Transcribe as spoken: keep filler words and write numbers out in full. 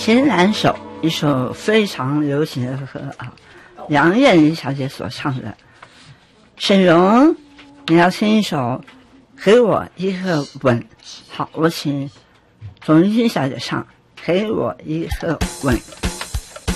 情难守》，一首非常流行的歌啊，杨燕妮小姐所唱的。沈荣，你要听一首《给我一个吻》。好，我请董玉君小姐唱《给我一个吻》。